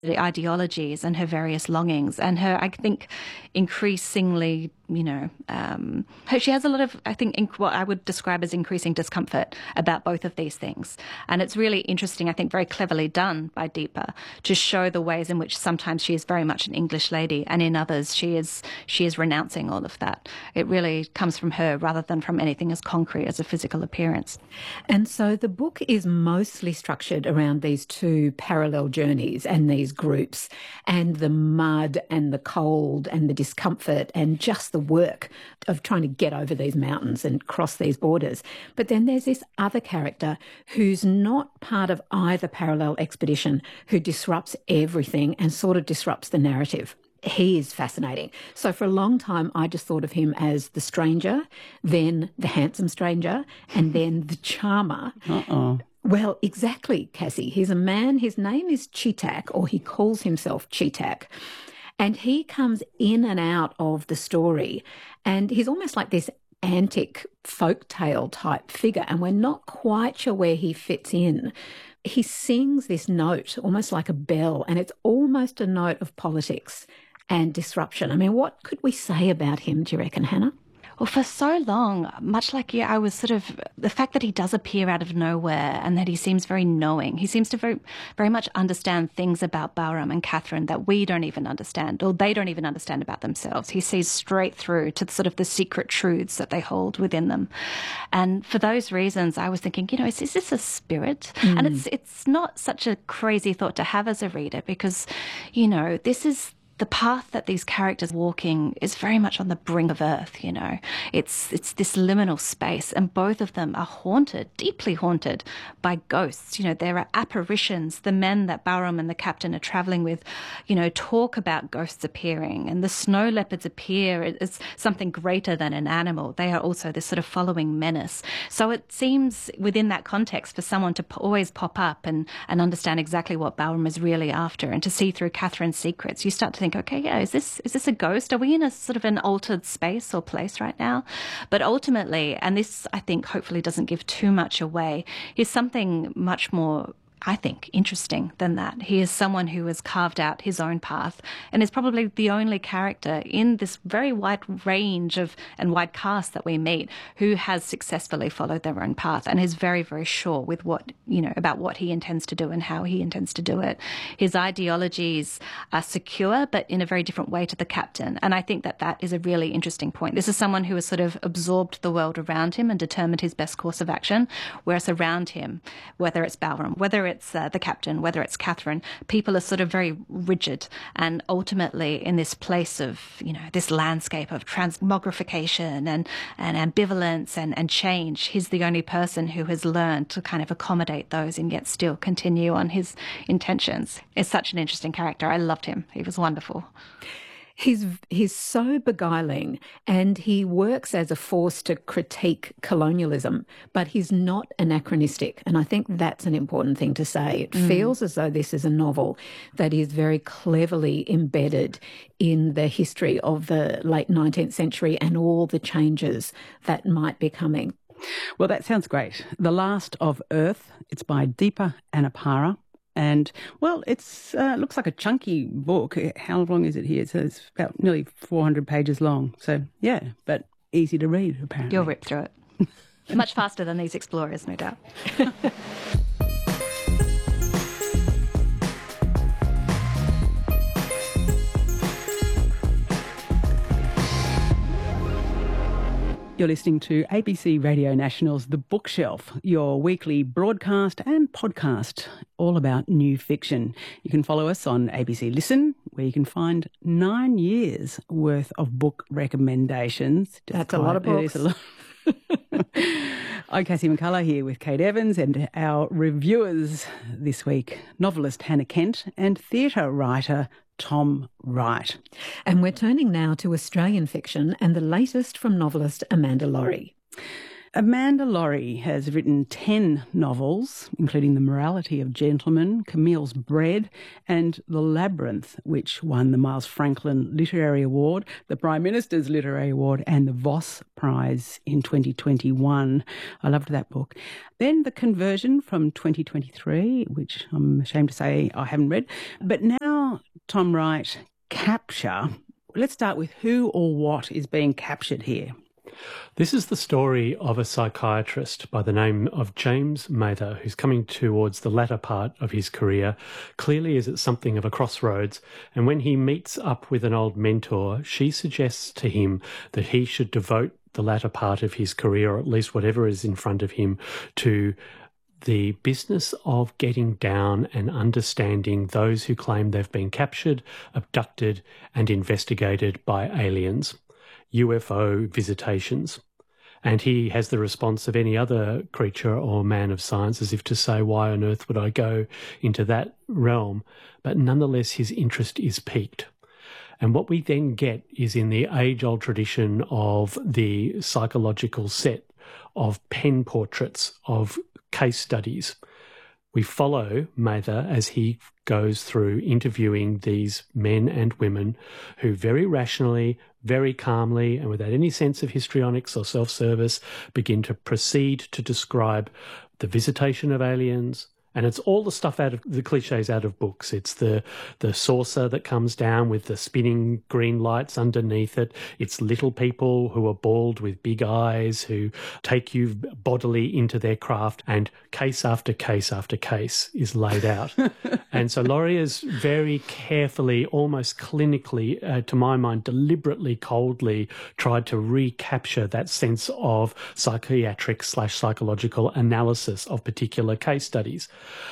the ideologies and her various longings and her, I think, increasingly, she has a lot of, I think, what I would describe as increasing discomfort about both of these things. And it's really interesting, I think, very cleverly done by Deepa to show the ways in which sometimes she is very much an English lady and in others she is renouncing all of that. It really comes from her rather than from anything as concrete as a physical appearance. And so the book is mostly structured around these two parallel journeys and these groups and the mud and the cold and the discomfort and just the work of trying to get over these mountains and cross these borders. But then there's this other character who's not part of either parallel expedition, who disrupts everything and sort of disrupts the narrative. He is fascinating. So for a long time, I just thought of him as the stranger, then the handsome stranger, and then the charmer. Well, exactly, Cassie. He's a man. His name is Chetak, or he calls himself Chetak. And he comes in and out of the story. And he's almost like this antic folktale type figure. And we're not quite sure where he fits in. He sings this note, almost like a bell, and it's almost a note of politics and disruption. I mean, what could we say about him, do you reckon, Hannah? Well, for so long, much like you, I was sort of, the fact that he does appear out of nowhere and that he seems very knowing, he seems to very, very much understand things about Bahram and Catherine that we don't even understand, or they don't even understand about themselves. He sees straight through to sort of the secret truths that they hold within them. And for those reasons, I was thinking, is this a spirit? And it's not such a crazy thought to have as a reader because, this is the path that these characters walking is very much on the brink of Earth, It's this liminal space, and both of them are haunted, deeply haunted by ghosts. There are apparitions. The men that Bahram and the captain are travelling with, talk about ghosts appearing, and the snow leopards appear as something greater than an animal. They are also this sort of following menace. So it seems within that context for someone to always pop up and understand exactly what Bahram is really after, and to see through Catherine's secrets, you start to think, okay, yeah, is this a ghost? Are we in a sort of an altered space or place right now? But ultimately, and this I think hopefully doesn't give too much away, is something much more, I think, interesting than that. He is someone who has carved out his own path and is probably the only character in this very wide range of and wide cast that we meet who has successfully followed their own path and is very, very sure with what, about what he intends to do and how he intends to do it. His ideologies are secure, but in a very different way to the captain. And I think that is a really interesting point. This is someone who has sort of absorbed the world around him and determined his best course of action, whereas around him, whether it's Bahram, whether it's the captain, whether it's Catherine, people are sort of very rigid and ultimately in this place of, this landscape of transmogrification and ambivalence and change. He's the only person who has learned to kind of accommodate those and yet still continue on his intentions. It's such an interesting character. I loved him. He was wonderful. He's so beguiling, and he works as a force to critique colonialism, but he's not anachronistic. And I think that's an important thing to say. It feels as though this is a novel that is very cleverly embedded in the history of the late 19th century and all the changes that might be coming. Well, that sounds great. The Last of Earth. It's by Deepa Anapara. And, well, it's looks like a chunky book. How long is it here? So it's about nearly 400 pages long. So, yeah, but easy to read, apparently. You'll rip through it. Much faster than these explorers, no doubt. You're listening to ABC Radio National's The Bookshelf, your weekly broadcast and podcast all about new fiction. You can follow us on ABC Listen, where you can find 9 years worth of book recommendations. That's a lot of books. It is a lot. I'm Cassie McCullough here with Kate Evans and our reviewers this week, novelist Hannah Kent and theatre writer Tom Wright. And we're turning now to Australian fiction and the latest from novelist Amanda Laurie. Amanda Laurie has written 10 novels, including The Morality of Gentlemen, Camille's Bread, and The Labyrinth, which won the Miles Franklin Literary Award, the Prime Minister's Literary Award, and the Voss Prize in 2021. I loved that book. Then The Conversion from 2023, which I'm ashamed to say I haven't read. But now, Tom Wright, Capture. Let's start with who or what is being captured here. This is the story of a psychiatrist by the name of James Mather, who's coming towards the latter part of his career. Clearly is at something of a crossroads, and when he meets up with an old mentor, she suggests to him that he should devote the latter part of his career, or at least whatever is in front of him, to the business of getting down and understanding those who claim they've been captured, abducted, and investigated by aliens. UFO visitations. And he has the response of any other creature or man of science, as if to say, why on earth would I go into that realm? But nonetheless, his interest is piqued. And what we then get is, in the age-old tradition of the psychological set of pen portraits of case studies, we follow Mather as he goes through interviewing these men and women who very rationally, very calmly, and without any sense of histrionics or self-service, begin to proceed to describe the visitation of aliens. And it's all the stuff out of the cliches out of books. It's the saucer that comes down with the spinning green lights underneath it. It's little people who are bald with big eyes who take you bodily into their craft, and case after case after case is laid out. And so Laurie is very carefully, almost clinically, to my mind, deliberately, coldly tried to recapture that sense of psychiatric/psychological analysis of particular case studies.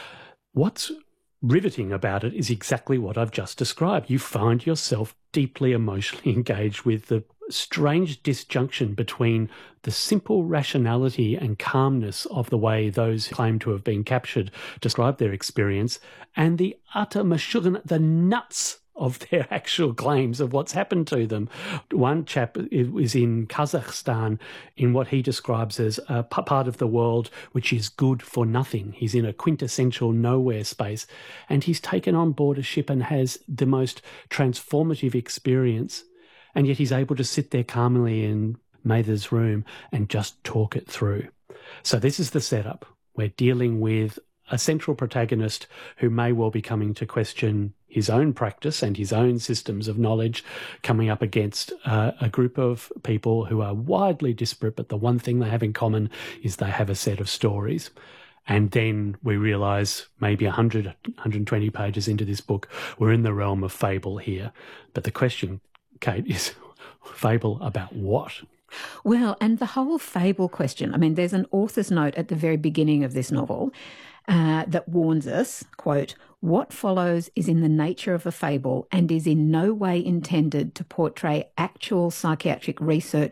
What's riveting about it is exactly what I've just described. You find yourself deeply emotionally engaged with the strange disjunction between the simple rationality and calmness of the way those who claim to have been captured describe their experience, and the utter mashugana, the nuts of their actual claims of what's happened to them. One chap is in Kazakhstan in what he describes as a part of the world which is good for nothing. He's in a quintessential nowhere space, and he's taken on board a ship and has the most transformative experience, and yet he's able to sit there calmly in Mather's room and just talk it through. So this is the setup. We're dealing with a central protagonist who may well be coming to question his own practice and his own systems of knowledge, coming up against a group of people who are widely disparate, but the one thing they have in common is they have a set of stories. And then we realise maybe 100, 120 pages into this book, we're in the realm of fable here. But the question, Kate, is fable about what? Well, and the whole fable question, I mean, there's an author's note at the very beginning of this novel that warns us, quote, "What follows is in the nature of a fable and is in no way intended to portray actual psychiatric research